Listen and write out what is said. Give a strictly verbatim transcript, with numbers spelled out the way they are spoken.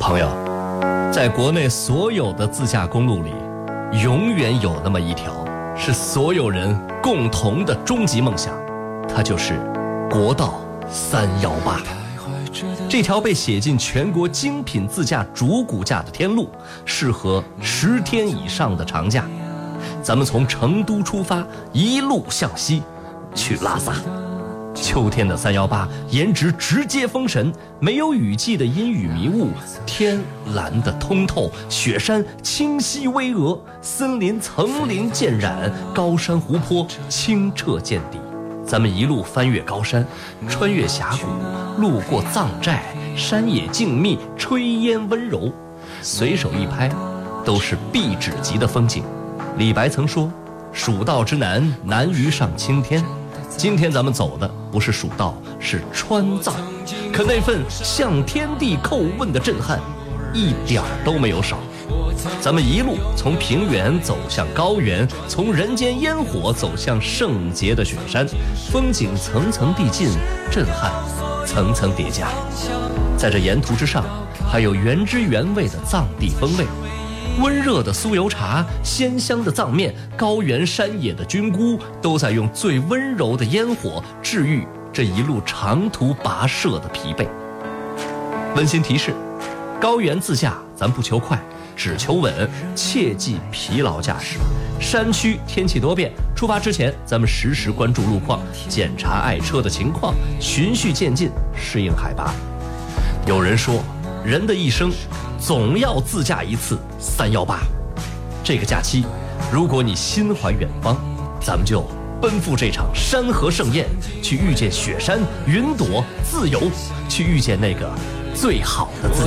朋友，在国内所有的自驾公路里，永远有那么一条是所有人共同的终极梦想，它就是国道三一八。这条被写进全国精品自驾主骨架的天路，适合十天以上的长假。咱们从成都出发，一路向西去拉萨。秋天的三一八，颜值直接封神，没有雨季的阴雨迷雾，天蓝得通透，雪山清晰巍峨，森林层林渐染，高山湖泊清澈见底。咱们一路翻越高山，穿越峡谷，路过藏寨，山野静谧，炊烟温柔，随手一拍都是壁纸级的风景。李白曾说，蜀道之难，难于上青天。今天咱们走的不是蜀道，是川藏，可那份向天地叩问的震撼一点都没有少。咱们一路从平原走向高原，从人间烟火走向圣洁的雪山，风景层层递进，震撼层层叠加。在这沿途之上，还有原汁原味的藏地风味，温热的酥油茶，鲜香的藏面，高原山野的菌菇，都在用最温柔的烟火治愈这一路长途跋涉的疲惫。温馨提示，高原自驾咱不求快，只求稳，切忌疲劳驾驶。山区天气多变，出发之前咱们实时关注路况，检查爱车的情况，循序渐进适应海拔。有人说，人的一生总要自驾一次三一八。这个假期，如果你心怀远方，咱们就奔赴这场山河盛宴，去遇见雪山、云朵、自由，去遇见那个最好的自己。